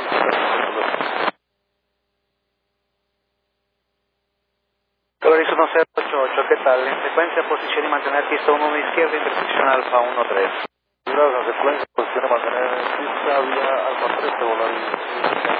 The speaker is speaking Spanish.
Colorizo 1088, ¿qué tal? En secuencia, posición y mantener pista 1 izquierda, intersección alfa 13. Gracias, secuencia, posición a mantener en pista, vía alfa 13, volar